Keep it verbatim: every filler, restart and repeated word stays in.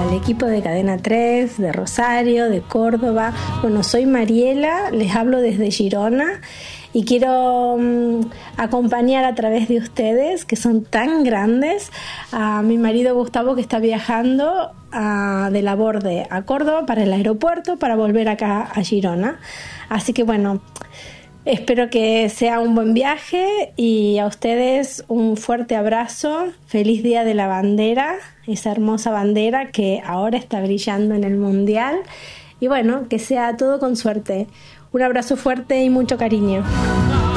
al equipo de Cadena tres, de Rosario, de Córdoba. Bueno, soy Mariela, les hablo desde Girona y quiero um, acompañar a través de ustedes, que son tan grandes, a mi marido Gustavo, que está viajando a, de Laborde a Córdoba para el aeropuerto para volver acá a Girona. Así que bueno, espero que sea un buen viaje y a ustedes un fuerte abrazo. Feliz Día de la Bandera, esa hermosa bandera que ahora está brillando en el Mundial. Y bueno, que sea todo con suerte. Un abrazo fuerte y mucho cariño.